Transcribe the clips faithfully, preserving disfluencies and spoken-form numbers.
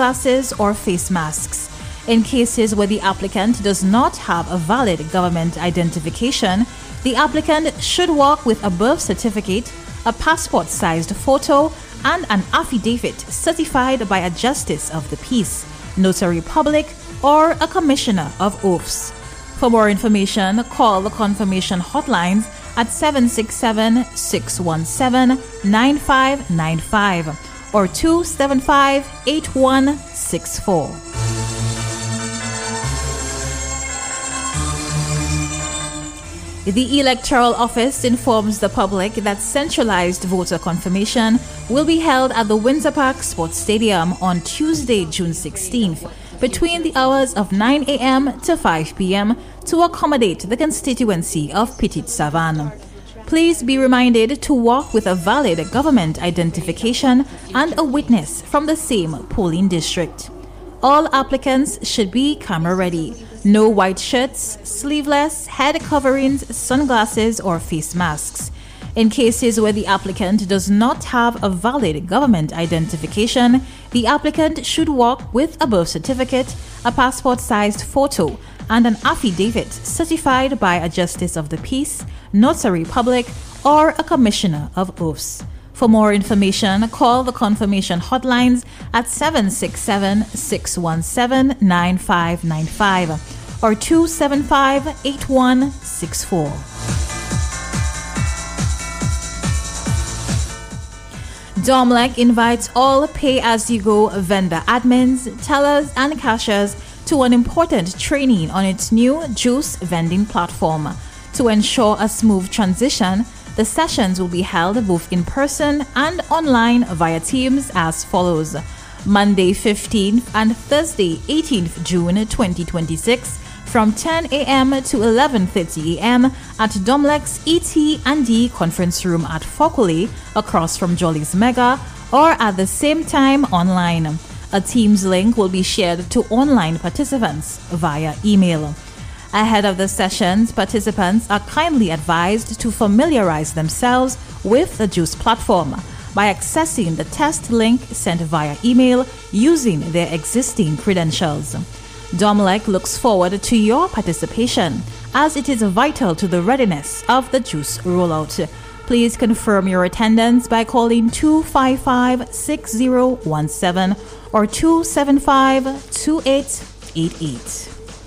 sunglasses, or face masks. In cases where the applicant does not have a valid government identification, the applicant should walk with a birth certificate, a passport-sized photo, and an affidavit certified by a justice of the peace, notary public, or a commissioner of oaths. For more information, call the confirmation hotlines at seven six seven, six one seven, nine five nine five or two seven five, eight one six four. The Electoral Office informs the public that centralized voter confirmation will be held at the Windsor Park Sports Stadium on Tuesday, June sixteenth, between the hours of nine a.m. to five p.m. to accommodate the constituency of Petite Savanne. Please be reminded to walk with a valid government identification and a witness from the same polling district. All applicants should be camera ready. No white shirts, sleeveless, head coverings, sunglasses, or face masks. In cases where the applicant does not have a valid government identification, the applicant should walk with a birth certificate, a passport-sized photo, and an affidavit certified by a justice of the peace, notary public, or a commissioner of oaths. For more information, call the confirmation hotlines at seven six seven, six one seven, nine five nine five or two seven five, eight one six four. Domlec invites all pay-as-you-go vendor admins, tellers, and cashiers to an important training on its new juice vending platform. To ensure a smooth transition, the sessions will be held both in person and online via Teams as follows. Monday fifteenth and Thursday eighteenth June twenty twenty-six from ten a.m. to eleven thirty a.m. at Domlec's E T and D conference room at Fockley across from Jolly's Mega, or at the same time online. A Teams link will be shared to online participants via email. Ahead of the sessions, participants are kindly advised to familiarize themselves with the Juice platform by accessing the test link sent via email using their existing credentials. Domlec looks forward to your participation as it is vital to the readiness of the Juice rollout. Please confirm your attendance by calling two five five, six zero one seven or two seven five, two eight eight eight.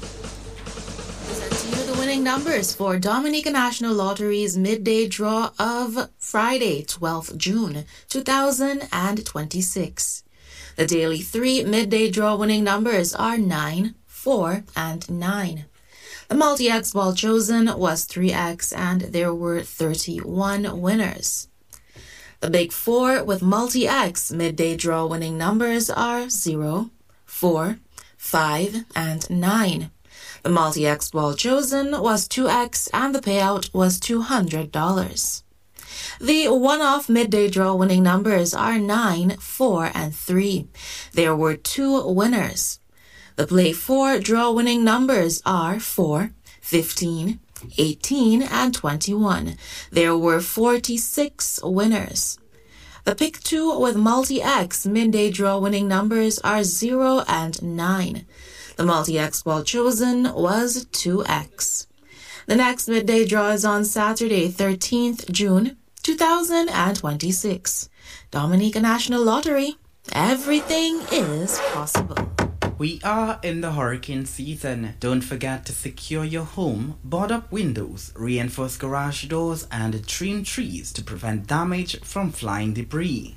Numbers for Dominica National Lottery's midday draw of Friday, twelfth June two thousand twenty-six. The daily three midday draw winning numbers are nine, four, and nine. The multi-X ball chosen was three X and there were thirty-one winners. The big four with multi-X midday draw winning numbers are zero, four, five, and nine. The multi-X ball chosen was two X and the payout was two hundred dollars. The one-off midday draw winning numbers are nine, four, and three. There were two winners. The play four draw winning numbers are four, fifteen, eighteen, and twenty-one. There were forty-six winners. The pick two with multi-X midday draw winning numbers are zero and nine. The multi-X ball chosen was two X. The next midday draw is on Saturday, thirteenth June two thousand twenty-six. Dominica National Lottery. Everything is possible. We are in the hurricane season. Don't forget to secure your home, board up windows, reinforce garage doors, and trim trees to prevent damage from flying debris.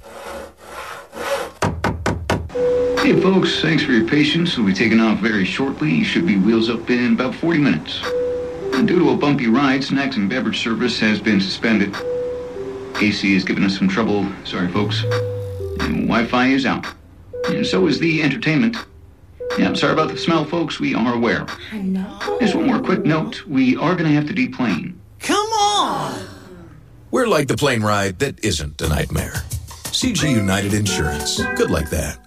Hey folks, thanks for your patience. We'll be taking off very shortly. You should be wheels up in about forty minutes. And due to a bumpy ride, snacks and beverage service has been suspended. A C is giving us some trouble. Sorry folks. And Wi-Fi is out. And so is the entertainment. Yeah, I'm sorry about the smell, folks. We are aware. I know. Just one more quick note. We are going to have to deplane. Come on! We're like the plane ride that isn't a nightmare. C G United Insurance. Good like that.